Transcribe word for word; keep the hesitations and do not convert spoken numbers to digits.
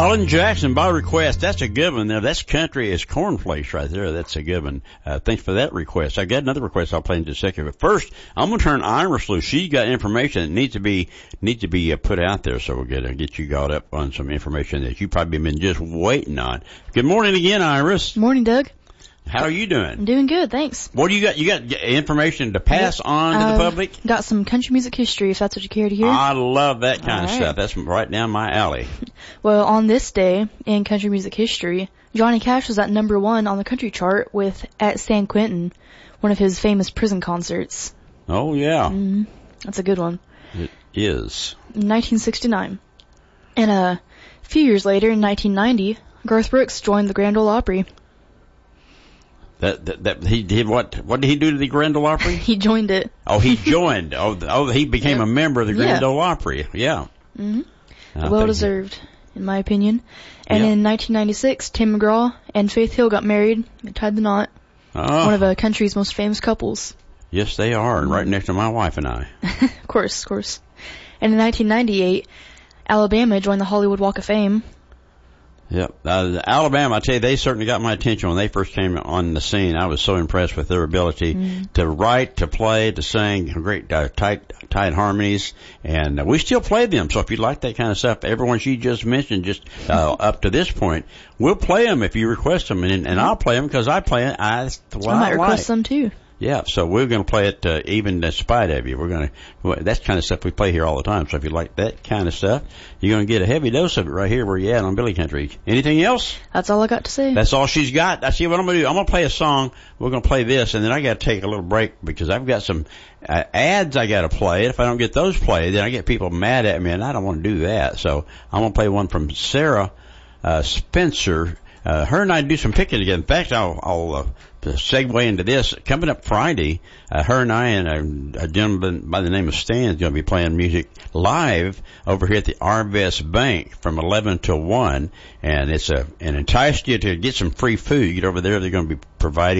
Alan Jackson by request. That's a good one there. That's country as cornflakes right there. That's a good one. Uh, thanks for that request. I got another request I'll play in just a second. But first, I'm going to turn Iris loose. She's got information that needs to be, needs to be uh, put out there. So we're going to get you caught up on some information that you probably been just waiting on. Good morning again, Iris. Morning, Doug. How are you doing? I'm doing good, thanks. What do you got? You got information to pass on to uh, the public? Got some country music history, if that's what you care to hear. I love that kind All of right. stuff. That's right down my alley. Well, on this day in country music history, Johnny Cash was at number one on the country chart with At San Quentin, one of his famous prison concerts. Oh, yeah. Mm, that's a good one. It is. nineteen sixty-nine. And a few years later, in nineteen ninety, Garth Brooks joined the Grand Ole Opry. That, that, that, he did what, what did he do to the Grand Ole Opry? He joined it. Oh, he joined. Oh, the, oh, he became Yep. a member of the Grand Yeah. Ole Opry. Yeah. Mm-hmm. I Well think- deserved, in my opinion. And Yeah. in nineteen ninety-six, Tim McGraw and Faith Hill got married. They tied the knot. Oh, One of the country's most famous couples. yes, they are. Mm-hmm. Right next to my wife and I. Of course, of course. And in nineteen ninety-eight, Alabama joined the Hollywood Walk of Fame. Yep. Uh, Alabama, I tell you, they certainly got my attention when they first came on the scene. I was so impressed with their ability Mm. to write, to play, to sing, great uh, tight, tight harmonies, and uh, we still play them. So if you like that kind of stuff, everyone she just mentioned, just uh, up to this point, we'll play them if you request them, and, and I'll play them because I play it. I, that's what I might I request like. some too. Yeah, so we're going to play it uh, even in spite of you. We're going to, well, that's kind of stuff we play here all the time. So if you like that kind of stuff, you're going to get a heavy dose of it right here where you at on Billy Country. Anything else? That's all I got to say. That's all she's got. I see what I'm going to do. I'm going to play a song. We're going to play this, and then I got to take a little break because I've got some uh, ads I got to play. If I don't get those played, then I get people mad at me, and I don't want to do that. So I'm going to play one from Sarah uh, Spencer. Uh, her and I do some picking together. In fact, I'll, I'll uh, segue into this. Coming up Friday, uh, her and I and a, a gentleman by the name of Stan is going to be playing music live over here at the Arvest Bank from eleven to one. And it's a, and entice you to get some free food. You get over there, they're going to be providing